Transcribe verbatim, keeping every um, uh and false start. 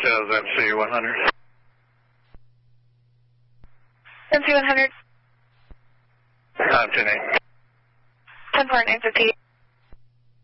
Details M C one hundred. M C one hundred. nine ten eight. ten four nine fifty.